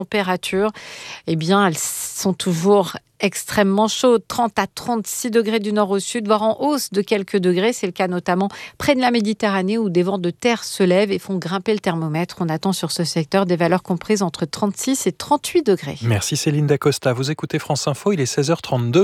températures, elles sont toujours extrêmement chaudes, 30 à 36 degrés du nord au sud, voire en hausse de quelques degrés. C'est le cas notamment près de la Méditerranée où des vents de terre se lèvent et font grimper le thermomètre. On attend sur ce secteur des valeurs comprises entre 36 et 38 degrés. Merci Céline Dacosta. Vous écoutez France Info, il est 16h32.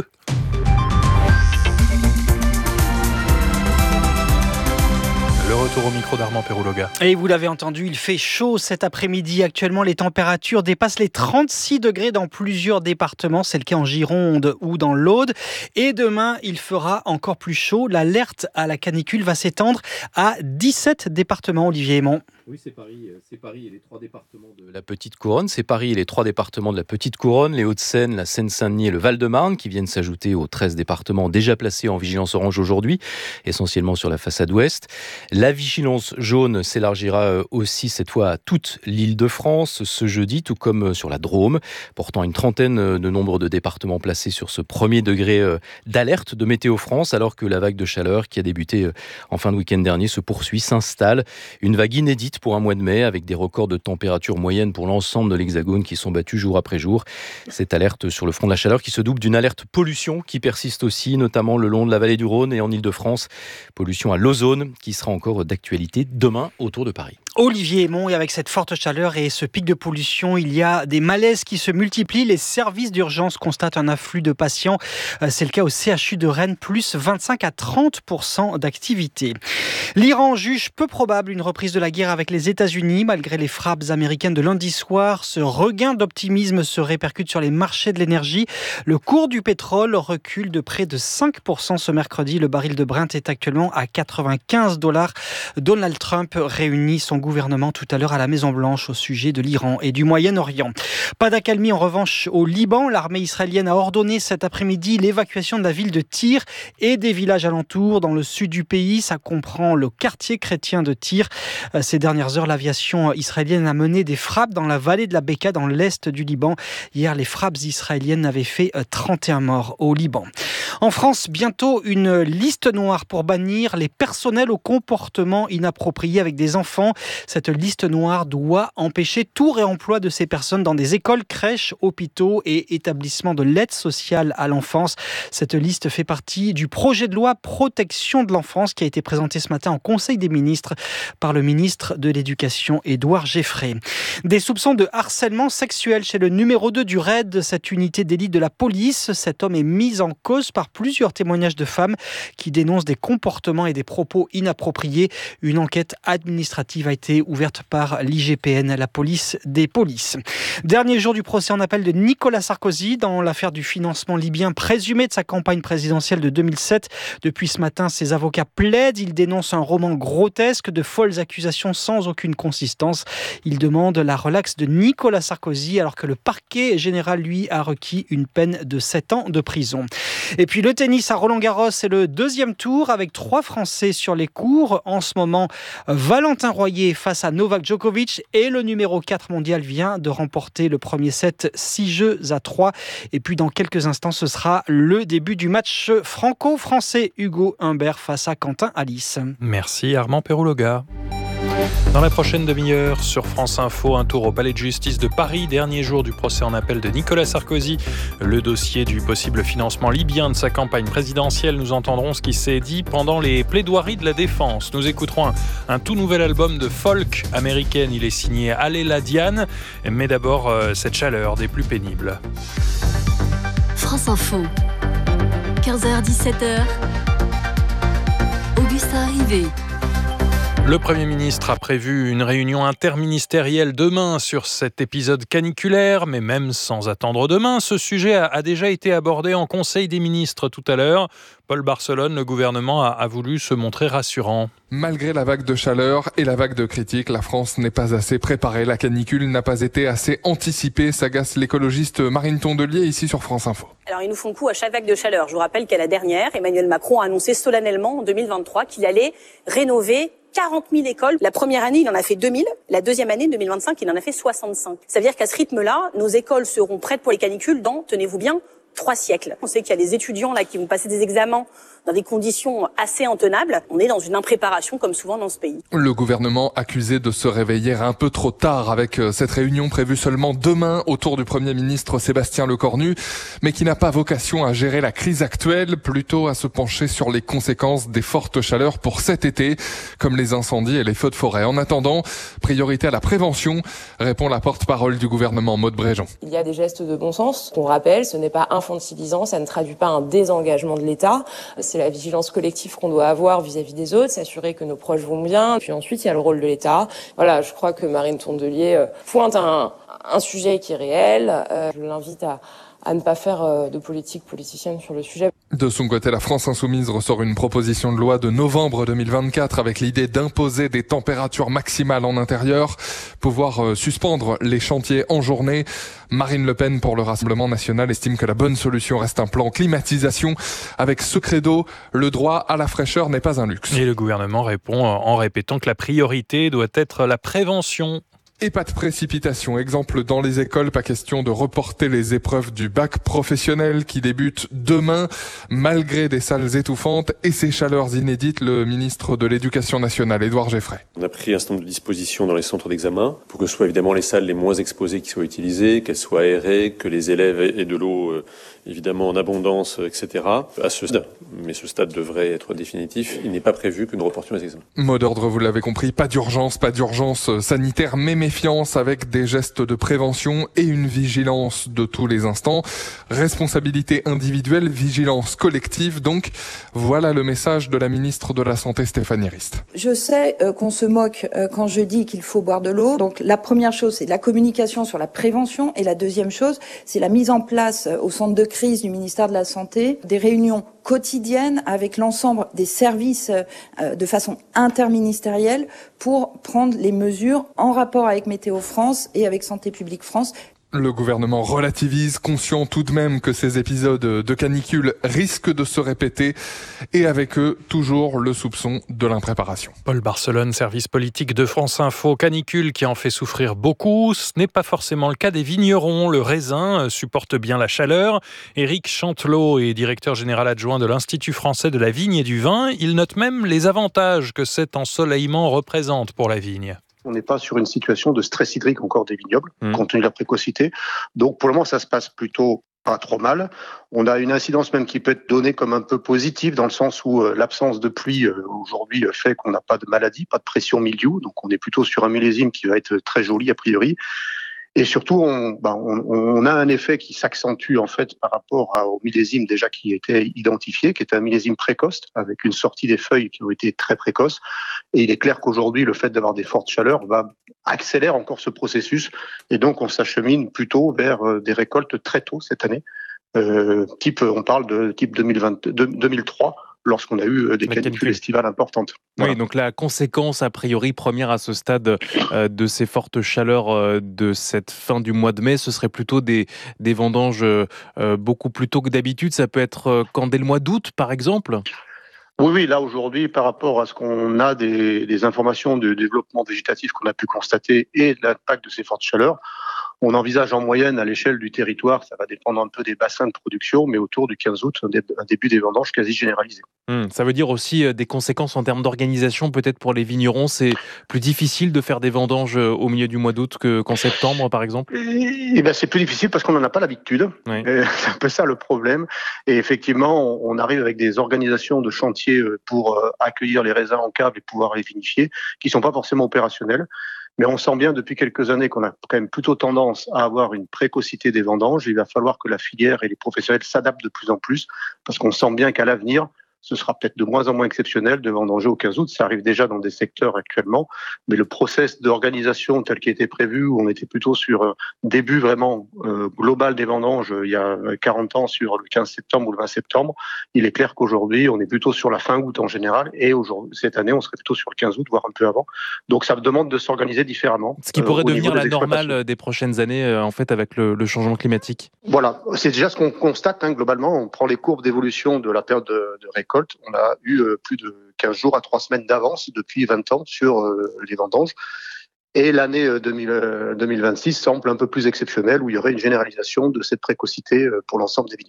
Le retour au micro d'Armand Perrouloga. Et vous l'avez entendu, il fait chaud cet après-midi. Actuellement, les températures dépassent les 36 degrés dans plusieurs départements. C'est le cas en Gironde ou dans l'Aude. Et demain, il fera encore plus chaud. L'alerte à la canicule va s'étendre à 17 départements, Olivier Aymon. Oui, c'est Paris et les 3 départements de la Petite Couronne. C'est Paris et les 3 départements de la Petite Couronne, les Hauts-de-Seine, la Seine-Saint-Denis et le Val-de-Marne qui viennent s'ajouter aux 13 départements déjà placés en vigilance orange aujourd'hui, essentiellement sur la façade ouest. La vigilance jaune s'élargira aussi cette fois à toute l'Île-de-France ce jeudi, tout comme sur la Drôme, portant une trentaine de nombre de départements placés sur ce premier degré d'alerte de Météo France, alors que la vague de chaleur qui a débuté en fin de week-end dernier se poursuit, s'installe. Une vague inédite pour un mois de mai, avec des records de température moyenne pour l'ensemble de l'Hexagone qui sont battus jour après jour. Cette alerte sur le front de la chaleur qui se double d'une alerte pollution qui persiste aussi, notamment le long de la vallée du Rhône et en Île-de-France. Pollution à l'ozone qui sera encore d'actualité demain autour de Paris. Olivier Aymon, et avec cette forte chaleur et ce pic de pollution, il y a des malaises qui se multiplient. Les services d'urgence constatent un afflux de patients. C'est le cas au CHU de Rennes, plus 25 à 30% d'activité. L'Iran juge peu probable une reprise de la guerre avec les États-Unis. Malgré les frappes américaines de lundi soir, ce regain d'optimisme se répercute sur les marchés de l'énergie. Le cours du pétrole recule de près de 5% ce mercredi. Le baril de Brent est actuellement à $95. Donald Trump réunit son gouvernement tout à l'heure à la Maison-Blanche au sujet de l'Iran et du Moyen-Orient. Pas d'accalmie en revanche au Liban. L'armée israélienne a ordonné cet après-midi l'évacuation de la ville de Tyr et des villages alentours dans le sud du pays. Ça comprend le quartier chrétien de Tyr. Ces dernières heures, l'aviation israélienne a mené des frappes dans la vallée de la Beka, dans l'est du Liban. Hier, les frappes israéliennes avaient fait 31 morts au Liban. En France, bientôt une liste noire pour bannir les personnels au comportement inapproprié avec des enfants. Cette liste noire doit empêcher tout réemploi de ces personnes dans des écoles, crèches, hôpitaux et établissements de l'aide sociale à l'enfance. Cette liste fait partie du projet de loi protection de l'enfance qui a été présenté ce matin en Conseil des ministres par le ministre de l'Éducation, Édouard Geffray. Des soupçons de harcèlement sexuel chez le numéro 2 du RAID, cette unité d'élite de la police. Cet homme est mis en cause par plusieurs témoignages de femmes qui dénoncent des comportements et des propos inappropriés. Une enquête administrative a été ouverte par l'IGPN, la police des polices. Dernier jour du procès en appel de Nicolas Sarkozy dans l'affaire du financement libyen présumé de sa campagne présidentielle de 2007. Depuis ce matin, ses avocats plaident. Ils dénoncent un roman grotesque de folles accusations sans aucune consistance. Ils demandent la relaxe de Nicolas Sarkozy alors que le parquet général, lui, a requis une peine de 7 ans de prison. Et puis le tennis à Roland-Garros, c'est le deuxième tour avec 3 Français sur les cours. En ce moment, Valentin Royer face à Novak Djokovic et le numéro 4 mondial vient de remporter le premier set 6-3. Et puis dans quelques instants, ce sera le début du match franco-français Hugo Humbert face à Quentin Alice. Merci Armand Perrouloga. Dans la prochaine demi-heure, sur France Info, un tour au Palais de Justice de Paris, dernier jour du procès en appel de Nicolas Sarkozy. Le dossier du possible financement libyen de sa campagne présidentielle. Nous entendrons ce qui s'est dit pendant les plaidoiries de la défense. Nous écouterons un tout nouvel album de folk américaine. Il est signé Aléla Diane. Mais d'abord, cette chaleur des plus pénibles. France Info, 15h-17h, Augustin Rivet. Le Premier ministre a prévu une réunion interministérielle demain sur cet épisode caniculaire, mais même sans attendre demain, ce sujet a déjà été abordé en Conseil des ministres tout à l'heure. Paul Barcelone, le gouvernement a voulu se montrer rassurant. Malgré la vague de chaleur et la vague de critiques, la France n'est pas assez préparée. La canicule n'a pas été assez anticipée, s'agace l'écologiste Marine Tondelier ici sur France Info. Alors ils nous font coup à chaque vague de chaleur. Je vous rappelle qu'à la dernière, Emmanuel Macron a annoncé solennellement en 2023 qu'il allait rénover 40 000 écoles. La première année, il en a fait 2000. La deuxième année, 2025, il en a fait 65. Ça veut dire qu'à ce rythme-là, nos écoles seront prêtes pour les canicules dans, tenez-vous bien, 3 siècles. On sait qu'il y a des étudiants là qui vont passer des examens dans des conditions assez intenables. On est dans une impréparation comme souvent dans ce pays. Le gouvernement accusé de se réveiller un peu trop tard avec cette réunion prévue seulement demain autour du Premier ministre Sébastien Lecornu, mais qui n'a pas vocation à gérer la crise actuelle, plutôt à se pencher sur les conséquences des fortes chaleurs pour cet été, comme les incendies et les feux de forêt. En attendant, priorité à la prévention, répond la porte-parole du gouvernement, Maud Bréjean. Il y a des gestes de bon sens qu'on rappelle, ce n'est pas infantilisant, ça ne traduit pas un désengagement de l'État. C'est la vigilance collective qu'on doit avoir vis-à-vis des autres, s'assurer que nos proches vont bien. Puis ensuite, il y a le rôle de l'État. Voilà, je crois que Marine Tondelier pointe un sujet qui est réel. Je l'invite à ne pas faire de politique politicienne sur le sujet. De son côté, la France Insoumise ressort une proposition de loi de novembre 2024 avec l'idée d'imposer des températures maximales en intérieur, pouvoir suspendre les chantiers en journée. Marine Le Pen, pour le Rassemblement national, estime que la bonne solution reste un plan climatisation avec ce credo, le droit à la fraîcheur n'est pas un luxe. Et le gouvernement répond en répétant que la priorité doit être la prévention. Et pas de précipitation. Exemple, dans les écoles, pas question de reporter les épreuves du bac professionnel qui débutent demain, malgré des salles étouffantes et ces chaleurs inédites. Le ministre de l'Éducation nationale, Édouard Geffray. On a pris un certain nombre de dispositions dans les centres d'examen pour que ce soit évidemment les salles les moins exposées qui soient utilisées, qu'elles soient aérées, que les élèves aient de l'eau évidemment en abondance, etc. À ce stade, mais ce stade devrait être définitif, il n'est pas prévu que nous reportions les examens. Mot d'ordre, vous l'avez compris, pas d'urgence sanitaire, mais méfiance avec des gestes de prévention et une vigilance de tous les instants. Responsabilité individuelle, vigilance collective. Donc, voilà le message de la ministre de la Santé, Stéphanie Rist. Je sais qu'on se moque quand je dis qu'il faut boire de l'eau. Donc, la première chose, c'est la communication sur la prévention. Et la deuxième chose, c'est la mise en place au centre de crise du ministère de la Santé des réunions quotidiennes avec l'ensemble des services de façon interministérielle pour prendre les mesures en rapport avec Météo France et avec Santé publique France. Le gouvernement relativise, conscient tout de même que ces épisodes de canicule risquent de se répéter et avec eux, toujours le soupçon de l'impréparation. Paul Barcelone, service politique de France Info. Canicule qui en fait souffrir beaucoup. Ce n'est pas forcément le cas des vignerons. Le raisin supporte bien la chaleur. Éric Chantelot est directeur général adjoint de l'Institut français de la vigne et du vin. Il note même les avantages que cet ensoleillement représente pour la vigne. On n'est pas sur une situation de stress hydrique encore des vignobles, compte tenu de la précocité. Donc pour le moment, ça se passe plutôt pas trop mal. On a une incidence même qui peut être donnée comme un peu positive, dans le sens où l'absence de pluie aujourd'hui fait qu'on n'a pas de maladie, pas de pression milieu. Donc on est plutôt sur un millésime qui va être très joli a priori. Et surtout, on a un effet qui s'accentue en fait par rapport au millésime déjà qui était identifié, qui était un millésime précoce, avec une sortie des feuilles qui ont été très précoces. Et il est clair qu'aujourd'hui, le fait d'avoir des fortes chaleurs va accélérer encore ce processus. Et donc, on s'achemine plutôt vers des récoltes très tôt cette année. On parle de type 2003. Lorsqu'on a eu des canicules estivales importantes. Voilà. Oui, donc la conséquence a priori première à ce stade de ces fortes chaleurs de cette fin du mois de mai, ce serait plutôt des vendanges beaucoup plus tôt que d'habitude. Ça peut être quand dès le mois d'août, par exemple ? Oui, là aujourd'hui, par rapport à ce qu'on a des informations de développement végétatif qu'on a pu constater et de l'impact de ces fortes chaleurs, on envisage en moyenne à l'échelle du territoire, ça va dépendre un peu des bassins de production, mais autour du 15 août, un début des vendanges quasi généralisé. Ça veut dire aussi des conséquences en termes d'organisation, peut-être pour les vignerons. C'est plus difficile de faire des vendanges au milieu du mois d'août qu'en septembre, par exemple ? C'est plus difficile parce qu'on n'en a pas l'habitude. Oui. C'est un peu ça le problème. Et effectivement, on arrive avec des organisations de chantier pour accueillir les raisins en cave et pouvoir les vinifier, qui ne sont pas forcément opérationnels. Mais on sent bien depuis quelques années qu'on a quand même plutôt tendance à avoir une précocité des vendanges. Il va falloir que la filière et les professionnels s'adaptent de plus en plus, parce qu'on sent bien qu'à l'avenir, ce sera peut-être de moins en moins exceptionnel de vendanger au 15 août. Ça arrive déjà dans des secteurs actuellement. Mais le process d'organisation tel qu'il était prévu, où on était plutôt sur un début vraiment global des vendanges il y a 40 ans sur le 15 septembre ou le 20 septembre, il est clair qu'aujourd'hui, on est plutôt sur la fin août en général. Et aujourd'hui, cette année, on serait plutôt sur le 15 août, voire un peu avant. Donc ça demande de s'organiser différemment. Ce qui pourrait devenir la normale des prochaines années, en fait, avec le changement climatique. Voilà, c'est déjà ce qu'on constate globalement. On prend les courbes d'évolution de la période de récolte. On a eu plus de 15 jours à 3 semaines d'avance depuis 20 ans sur les vendanges. Et l'année 2026 semble un peu plus exceptionnelle, où il y aurait une généralisation de cette précocité pour l'ensemble des vignobles.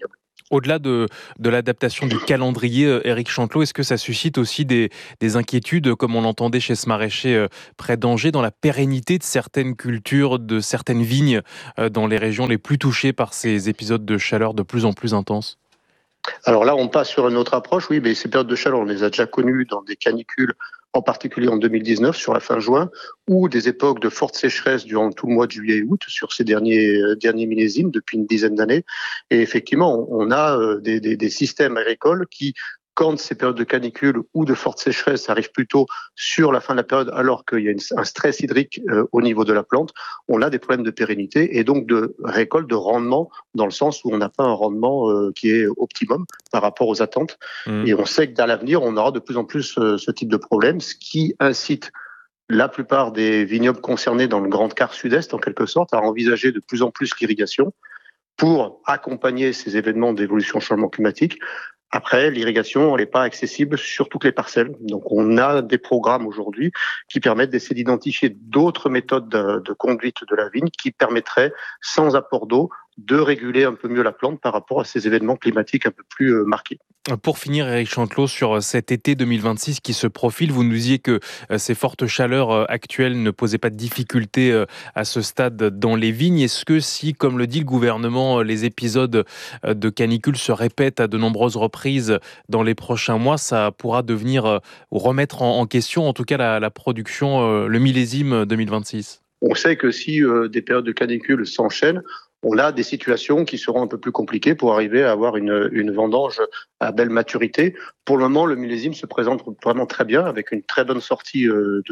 Au-delà de l'adaptation du calendrier, Éric Chantelot, est-ce que ça suscite aussi des inquiétudes, comme on l'entendait chez ce maraîcher près d'Angers, dans la pérennité de certaines cultures, de certaines vignes dans les régions les plus touchées par ces épisodes de chaleur de plus en plus intenses ? Alors là, on passe sur une autre approche, oui, mais ces périodes de chaleur, on les a déjà connues dans des canicules, en particulier en 2019, sur la fin juin, ou des époques de forte sécheresse durant tout le mois de juillet et août, sur ces derniers millésimes, depuis une dizaine d'années. Et effectivement, on a des systèmes agricoles qui, quand ces périodes de canicule ou de forte sécheresse arrivent plutôt sur la fin de la période, alors qu'il y a un stress hydrique au niveau de la plante, on a des problèmes de pérennité et donc de récolte, de rendement, dans le sens où on n'a pas un rendement qui est optimum par rapport aux attentes. Et on sait que dans l'avenir, on aura de plus en plus ce type de problème, ce qui incite la plupart des vignobles concernés dans le grand quart sud-est, en quelque sorte, à envisager de plus en plus l'irrigation pour accompagner ces événements d'évolution changement climatique. Après, l'irrigation, elle n'est pas accessible sur toutes les parcelles. Donc, on a des programmes aujourd'hui qui permettent d'essayer d'identifier d'autres méthodes de conduite de la vigne qui permettraient, sans apport d'eau, de réguler un peu mieux la plante par rapport à ces événements climatiques un peu plus marqués. Pour finir, Éric Chantelot, sur cet été 2026 qui se profile, vous nous disiez que ces fortes chaleurs actuelles ne posaient pas de difficultés à ce stade dans les vignes. Est-ce que si, comme le dit le gouvernement, les épisodes de canicule se répètent à de nombreuses reprises dans les prochains mois, ça pourra devenir ou remettre en question, en tout cas, la production, le millésime 2026 ? On sait que si des périodes de canicule s'enchaînent, on a des situations qui seront un peu plus compliquées pour arriver à avoir une vendange à belle maturité. Pour le moment, le millésime se présente vraiment très bien, avec une très bonne sortie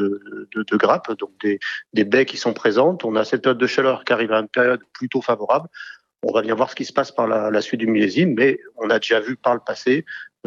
de grappes, donc des baies qui sont présentes. On a cette période de chaleur qui arrive à une période plutôt favorable. On va bien voir ce qui se passe par la suite du millésime, mais on a déjà vu par le passé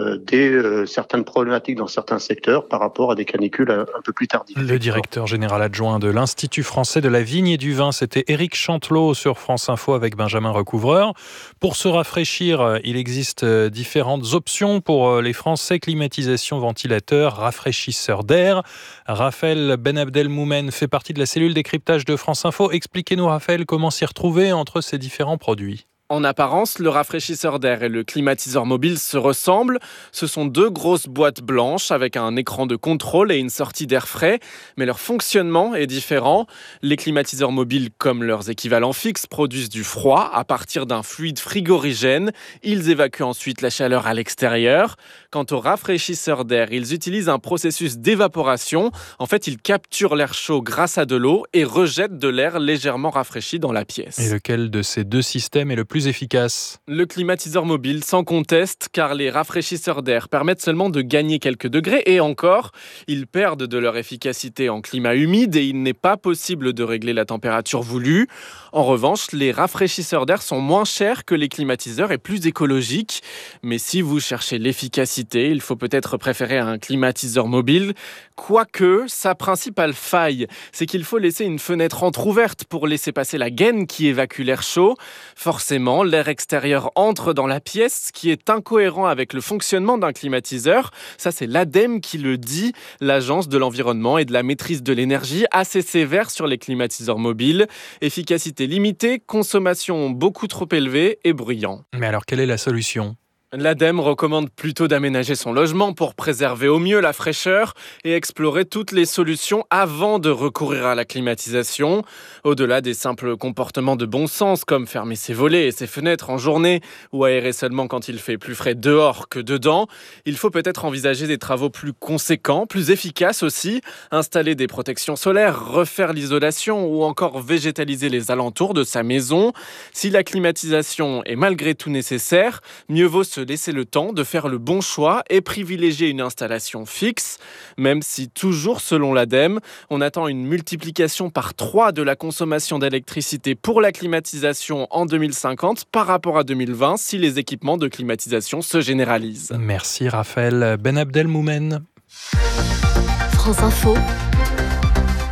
certaines problématiques dans certains secteurs par rapport à des canicules un peu plus tardives. Le directeur général adjoint de l'Institut français de la vigne et du vin, c'était Éric Chantelot sur France Info avec Benjamin Recouvreur. Pour se rafraîchir, il existe différentes options pour les Français: climatisation, ventilateur, rafraîchisseur d'air. Raphaël Benabdelmoumen fait partie de la cellule décryptage de France Info. Expliquez-nous, Raphaël, comment s'y retrouver entre ces différents produits. En apparence, le rafraîchisseur d'air et le climatiseur mobile se ressemblent. Ce sont deux grosses boîtes blanches avec un écran de contrôle et une sortie d'air frais. Mais leur fonctionnement est différent. Les climatiseurs mobiles, comme leurs équivalents fixes, produisent du froid à partir d'un fluide frigorigène. Ils évacuent ensuite la chaleur à l'extérieur. Quant aux rafraîchisseurs d'air, ils utilisent un processus d'évaporation. En fait, ils capturent l'air chaud grâce à de l'eau et rejettent de l'air légèrement rafraîchi dans la pièce. Et lequel de ces deux systèmes est le plus efficace ? Le climatiseur mobile, sans conteste, car les rafraîchisseurs d'air permettent seulement de gagner quelques degrés et encore, ils perdent de leur efficacité en climat humide et il n'est pas possible de régler la température voulue. En revanche, les rafraîchisseurs d'air sont moins chers que les climatiseurs et plus écologiques. Mais si vous cherchez l'efficacité, il faut peut-être préférer un climatiseur mobile. Quoique, sa principale faille, c'est qu'il faut laisser une fenêtre entrouverte pour laisser passer la gaine qui évacue l'air chaud. Forcément, l'air extérieur entre dans la pièce, ce qui est incohérent avec le fonctionnement d'un climatiseur. Ça, c'est l'ADEME qui le dit, l'Agence de l'environnement et de la maîtrise de l'énergie, assez sévère sur les climatiseurs mobiles. Efficacité limitée, consommation beaucoup trop élevée et bruyant. Mais alors, quelle est la solution ? L'ADEME recommande plutôt d'aménager son logement pour préserver au mieux la fraîcheur et explorer toutes les solutions avant de recourir à la climatisation. Au-delà des simples comportements de bon sens comme fermer ses volets et ses fenêtres en journée ou aérer seulement quand il fait plus frais dehors que dedans, il faut peut-être envisager des travaux plus conséquents, plus efficaces aussi, installer des protections solaires, refaire l'isolation ou encore végétaliser les alentours de sa maison. Si la climatisation est malgré tout nécessaire, mieux vaut se laisser le temps de faire le bon choix et privilégier une installation fixe, même si toujours selon l'ADEME, on attend une multiplication par 3 de la consommation d'électricité pour la climatisation en 2050 par rapport à 2020 si les équipements de climatisation se généralisent. Merci Raphaël Benabdelmoumen. France Info,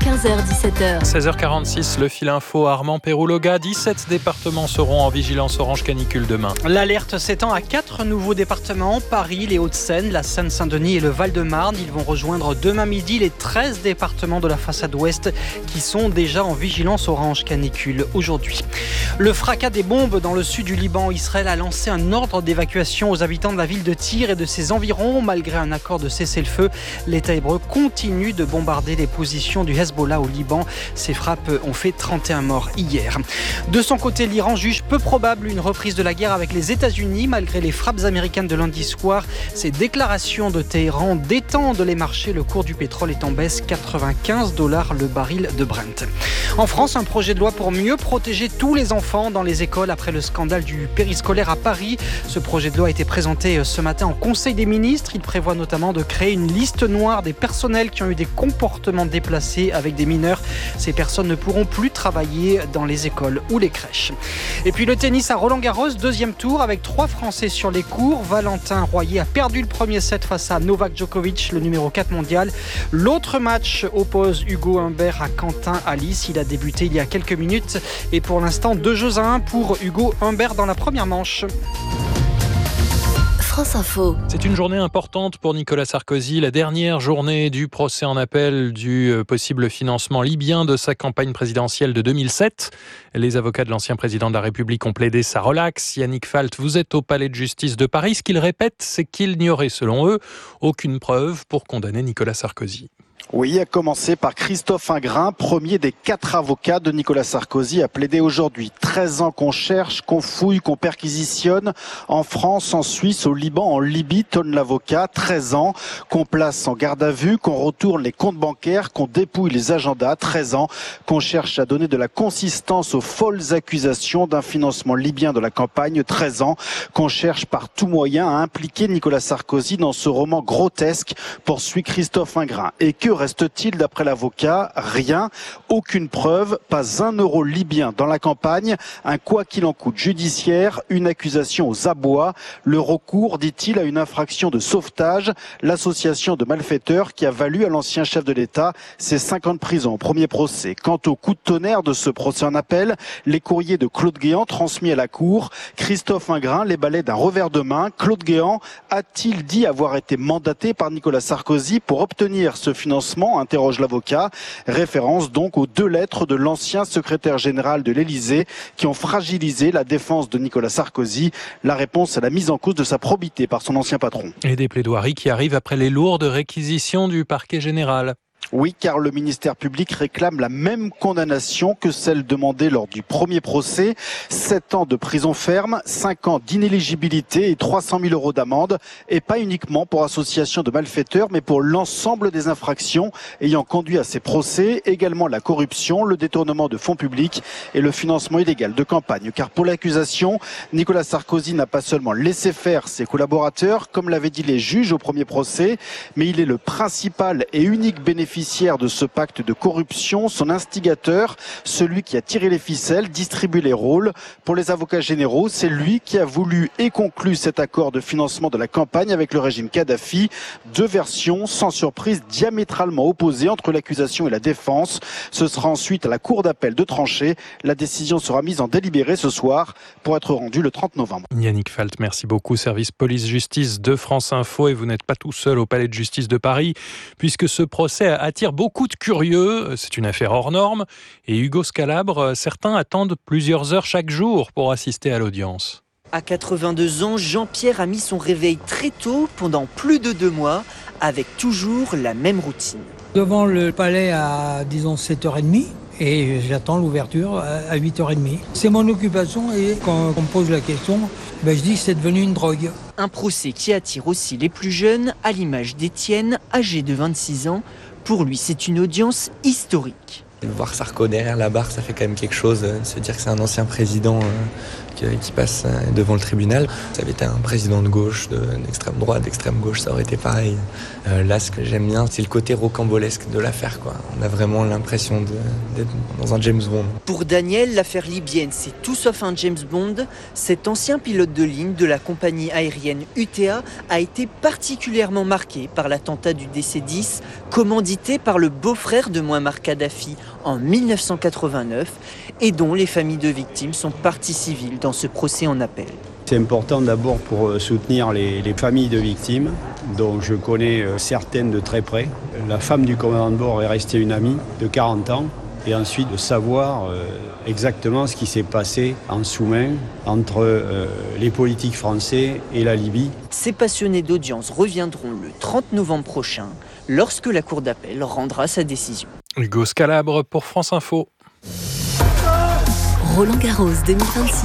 15h-17h. 16h46, le fil info Armand Pérouloga. 17 départements seront en vigilance orange canicule demain. L'alerte s'étend à 4 nouveaux départements, Paris, les Hauts-de-Seine, la Seine-Saint-Denis et le Val-de-Marne. Ils vont rejoindre demain midi les 13 départements de la façade ouest qui sont déjà en vigilance orange canicule aujourd'hui. Le fracas des bombes dans le sud du Liban, Israël a lancé un ordre d'évacuation aux habitants de la ville de Tyr et de ses environs. Malgré un accord de cessez-le-feu, l'État hébreu continue de bombarder les positions du Hezbollah au Liban. Ces frappes ont fait 31 morts hier. De son côté, l'Iran juge peu probable une reprise de la guerre avec les États-Unis malgré les frappes américaines de lundi soir. Ces déclarations de Téhéran détendent les marchés. Le cours du pétrole est en baisse, $95 le baril de Brent. En France, un projet de loi pour mieux protéger tous les enfants dans les écoles après le scandale du périscolaire à Paris. Ce projet de loi a été présenté ce matin en Conseil des ministres. Il prévoit notamment de créer une liste noire des personnels qui ont eu des comportements déplacés avec des mineurs. Ces personnes ne pourront plus travailler dans les écoles ou les crèches. Et puis le tennis à Roland-Garros, deuxième tour avec 3 Français sur les cours. Valentin Royer a perdu le premier set face à Novak Djokovic, le numéro 4 mondial. L'autre match oppose Hugo Humbert à Quentin Alice. Il a débuté il y a quelques minutes et pour l'instant 2-1 pour Hugo Humbert dans la première manche. France Info. C'est une journée importante pour Nicolas Sarkozy, la dernière journée du procès en appel du possible financement libyen de sa campagne présidentielle de 2007. Les avocats de l'ancien président de la République ont plaidé sa relaxe. Yannick Falt, vous êtes au palais de justice de Paris. Ce qu'ils répètent, c'est qu'il n'y aurait, selon eux, aucune preuve pour condamner Nicolas Sarkozy. Oui, à commencer par Christophe Ingrin, premier des 4 avocats de Nicolas Sarkozy, a plaidé aujourd'hui. 13 ans qu'on cherche, qu'on fouille, qu'on perquisitionne. En France, en Suisse, au Liban, en Libye, tonne l'avocat. 13 ans qu'on place en garde à vue, qu'on retourne les comptes bancaires, qu'on dépouille les agendas. 13 ans qu'on cherche à donner de la consistance aux folles accusations d'un financement libyen de la campagne. 13 ans qu'on cherche par tout moyen à impliquer Nicolas Sarkozy dans ce roman grotesque, poursuit Christophe Ingrin. Et que reste-t-il d'après l'avocat? Rien, aucune preuve, pas €1 libyen dans la campagne, un quoi qu'il en coûte judiciaire, une accusation aux abois, le recours, dit-il, à une infraction de sauvetage, l'association de malfaiteurs qui a valu à l'ancien chef de l'État ses 5 ans de prison au premier procès. Quant au coup de tonnerre de ce procès en appel, les courriers de Claude Guéant transmis à la Cour, Christophe Ingrin les balaie d'un revers de main. Claude Guéant a-t-il dit avoir été mandaté par Nicolas Sarkozy pour obtenir ce financement, interroge l'avocat. Référence donc aux 2 lettres de l'ancien secrétaire général de l'Élysée qui ont fragilisé la défense de Nicolas Sarkozy. La réponse à la mise en cause de sa probité par son ancien patron. Et des plaidoiries qui arrivent après les lourdes réquisitions du parquet général. Oui, car le ministère public réclame la même condamnation que celle demandée lors du premier procès. 7 ans de prison ferme, 5 ans d'inéligibilité et 300 000 € d'amende. Et pas uniquement pour association de malfaiteurs, mais pour l'ensemble des infractions ayant conduit à ces procès. Également la corruption, le détournement de fonds publics et le financement illégal de campagne. Car pour l'accusation, Nicolas Sarkozy n'a pas seulement laissé faire ses collaborateurs, comme l'avaient dit les juges au premier procès, mais il est le principal et unique bénéficiaire de ce pacte de corruption, son instigateur, celui qui a tiré les ficelles, distribué les rôles. Pour les avocats généraux, c'est lui qui a voulu et conclu cet accord de financement de la campagne avec le régime Kadhafi. 2 versions, sans surprise, diamétralement opposées entre l'accusation et la défense. Ce sera ensuite à la cour d'appel de trancher. La décision sera mise en délibéré ce soir pour être rendue le 30 novembre. Yannick Falt, merci beaucoup. Service police-justice de France Info. Et vous n'êtes pas tout seul au palais de justice de Paris, puisque ce procès attire beaucoup de curieux. C'est une affaire hors norme. Et Hugo Scalabre, certains attendent plusieurs heures chaque jour pour assister à l'audience. À 82 ans, Jean-Pierre a mis son réveil très tôt pendant plus de 2 mois, avec toujours la même routine. Devant le palais à, disons, 7h30. Et j'attends l'ouverture à 8h30. C'est mon occupation et quand on me pose la question, je dis que c'est devenu une drogue. Un procès qui attire aussi les plus jeunes, à l'image d'Étienne, âgé de 26 ans. Pour lui, c'est une audience historique. Voir Sarko derrière la barre, ça fait quand même quelque chose. Se dire que c'est un ancien président qui passe devant le tribunal. Ça avait été un président de gauche, d'extrême droite, d'extrême gauche, ça aurait été pareil. Là, ce que j'aime bien, c'est le côté rocambolesque de l'affaire, quoi. On a vraiment l'impression d'être dans un James Bond. Pour Daniel, l'affaire libyenne, c'est tout sauf un James Bond. Cet ancien pilote de ligne de la compagnie aérienne UTA a été particulièrement marqué par l'attentat du DC-10, commandité par le beau-frère de Mouammar Kadhafi en 1989 et dont les familles de victimes sont partie civile dans ce procès en appel. C'est important d'abord pour soutenir les familles de victimes, dont je connais certaines de très près. La femme du commandant de bord est restée une amie de 40 ans. Et ensuite de savoir exactement ce qui s'est passé en sous-main entre les politiques français et la Libye. Ces passionnés d'audience reviendront le 30 novembre prochain, lorsque la Cour d'appel rendra sa décision. Hugo Scalabre pour France Info. Roland Garros 2026.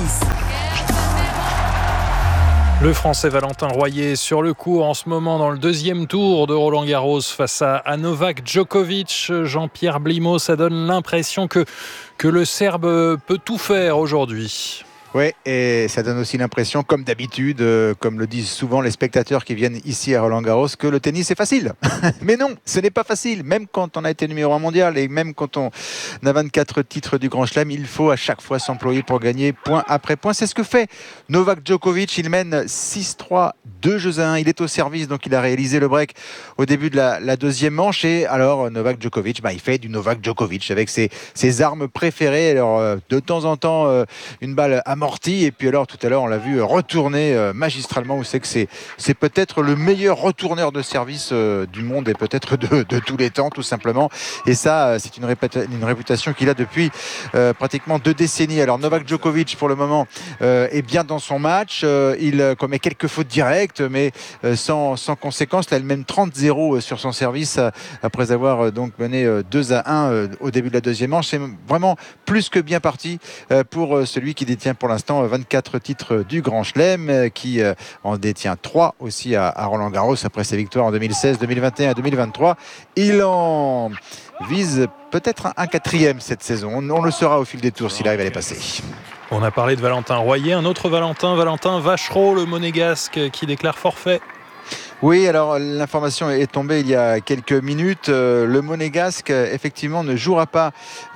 Le Français Valentin Royer sur le coup en ce moment dans le deuxième tour de Roland Garros face à Novak Djokovic. Jean-Pierre Blimaud, ça donne l'impression que le Serbe peut tout faire aujourd'hui. Oui, et ça donne aussi l'impression, comme d'habitude, comme le disent souvent les spectateurs qui viennent ici à Roland-Garros, que le tennis est facile. Mais non, ce n'est pas facile. Même quand on a été numéro 1 mondial et même quand on a 24 titres du Grand Chelem, il faut à chaque fois s'employer pour gagner point après point. C'est ce que fait Novak Djokovic. Il mène 6-3, 2-1. Il est au service, donc il a réalisé le break au début de la deuxième manche. Et alors, Novak Djokovic, il fait du Novak Djokovic avec ses armes préférées. Alors, de temps en temps, une balle amortie. Et puis alors tout à l'heure on l'a vu retourner magistralement. Vous savez que c'est peut-être le meilleur retourneur de service du monde et peut-être de tous les temps tout simplement. Et ça c'est une réputation qu'il a depuis pratiquement 2 décennies. Alors Novak Djokovic pour le moment est bien dans son match. Il commet quelques fautes directes mais sans conséquence. Là il mène 30-0 sur son service après avoir donc mené 2-1 au début de la deuxième manche. C'est vraiment plus que bien parti pour celui qui détient pour l'instant 24 titres du Grand Chelem, qui en détient 3 aussi à Roland-Garros après ses victoires en 2016, 2021 et 2023. Il en vise peut-être un 4e cette saison. On le saura au fil des tours s'il arrive à les passer. On a parlé de Valentin Royer, un autre Valentin Vachereau, le monégasque qui déclare forfait. Oui, alors l'information est tombée il y a quelques minutes. Le Monégasque, effectivement, ne jouera pas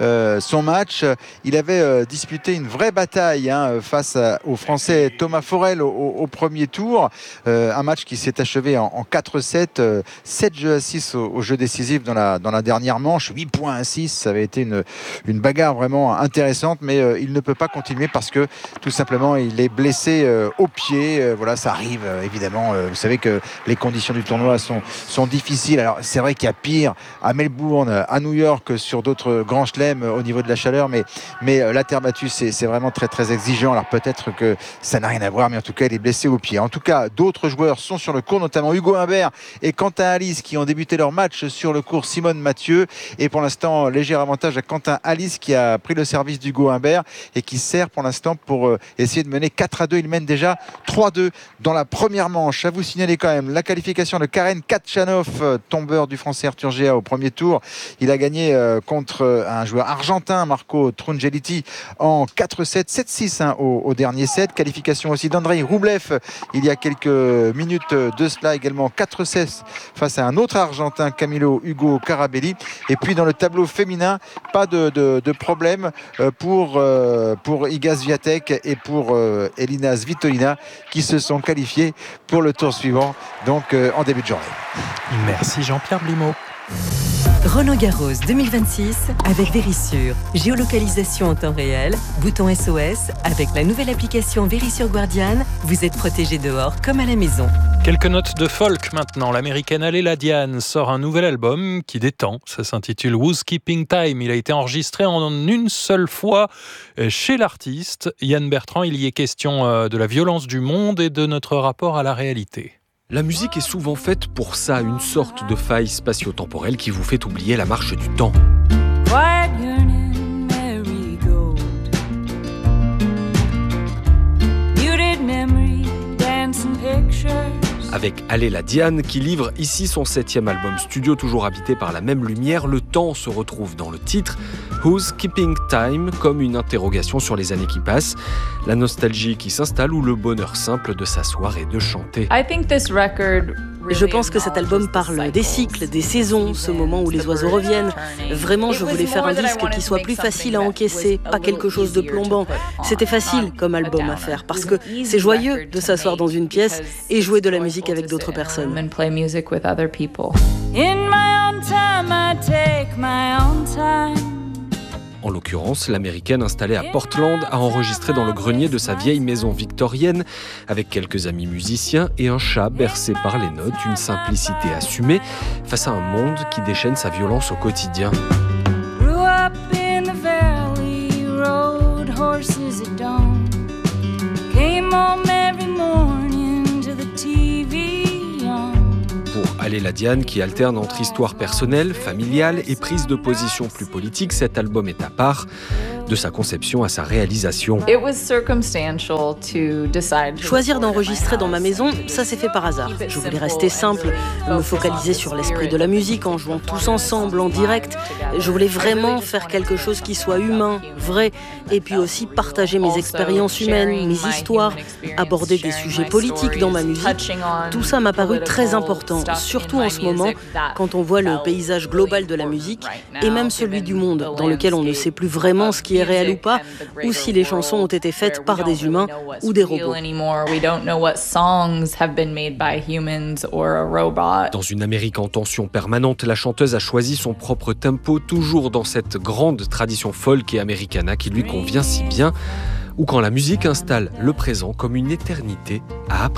son match. Il avait disputé une vraie bataille face au Français Thomas Forel au premier tour. Un match qui s'est achevé en 4-7, 7 jeux à 6 au jeu décisif dans la dernière manche, 8 points à 6. Ça avait été une bagarre vraiment intéressante, mais il ne peut pas continuer parce que tout simplement il est blessé au pied. Voilà, ça arrive évidemment. Vous savez que les conditions du tournoi sont difficiles. Alors c'est vrai qu'il y a pire à Melbourne, à New York, sur d'autres grands chelems au niveau de la chaleur, mais la terre battue c'est vraiment très très exigeant. Alors peut-être que ça n'a rien à voir, mais en tout cas il est blessé au pied. En tout cas d'autres joueurs sont sur le court, notamment Hugo Humbert et Quentin Alice qui ont débuté leur match sur le court Simone Mathieu, et pour l'instant léger avantage à Quentin Alice qui a pris le service d'Hugo Humbert et qui sert pour l'instant pour essayer de mener 4-2. Il mène déjà 3-2 dans la première manche. À vous signaler quand même la qualification de Karen Khachanov, tombeur du Français Arthur Géa au premier tour. Il a gagné contre un joueur argentin, Marco Trungeliti, en 4-7, 7-6 au dernier set. Qualification aussi d'Andrei Rublev il y a quelques minutes de cela, également 4-16 face à un autre argentin, Camilo Hugo Carabelli. Et puis dans le tableau féminin, pas de problème pour Iga Swiatek et pour Elina Svitolina qui se sont qualifiés pour le tour suivant, donc en début de journée. Merci Jean-Pierre Blimaud. Roland Garros 2026 avec Verisure. Géolocalisation en temps réel, bouton SOS. Avec la nouvelle application Verisure Guardian, vous êtes protégé dehors comme à la maison. Quelques notes de folk maintenant. L'américaine Aléla Diane sort un nouvel album qui détend. Ça s'intitule Who's Keeping Time. Il a été enregistré en une seule fois chez l'artiste. Yann Bertrand, il y est question de la violence du monde et de notre rapport à la réalité. La musique est souvent faite pour ça, une sorte de faille spatio-temporelle qui vous fait oublier la marche du temps. Avec Allez la Diane, qui livre ici son 7e album studio, toujours habité par la même lumière, le temps se retrouve dans le titre Who's Keeping Time, comme une interrogation sur les années qui passent, la nostalgie qui s'installe ou le bonheur simple de s'asseoir et de chanter. Je pense que cet album parle des cycles, des saisons, ce moment où les oiseaux reviennent. Vraiment, je voulais faire un disque qui soit plus facile à encaisser, pas quelque chose de plombant. C'était facile comme album à faire parce que c'est joyeux de s'asseoir dans une pièce et jouer de la musique avec d'autres personnes. En l'occurrence, l'américaine installée à Portland a enregistré dans le grenier de sa vieille maison victorienne avec quelques amis musiciens et un chat bercé par les notes, une simplicité assumée face à un monde qui déchaîne sa violence au quotidien. Pour Allez la Diane, qui alterne entre histoire personnelle, familiale et prise de position plus politique, cet album est à part, de sa conception à sa réalisation. Choisir d'enregistrer dans ma maison, ça s'est fait par hasard. Je voulais rester simple, me focaliser sur l'esprit de la musique en jouant tous ensemble, en direct. Je voulais vraiment faire quelque chose qui soit humain, vrai, et puis aussi partager mes expériences humaines, mes histoires, aborder des sujets politiques dans ma musique. Tout ça m'a paru très important, surtout en ce moment, quand on voit le paysage global de la musique, et même celui du monde, dans lequel on ne sait plus vraiment ce qui est réel ou pas, ou si les chansons ont été faites par des humains ou des robots. Dans une Amérique en tension permanente, la chanteuse a choisi son propre tempo, toujours dans cette grande tradition folk et americana qui lui convient si bien, ou quand la musique installe le présent comme une éternité à apprécier.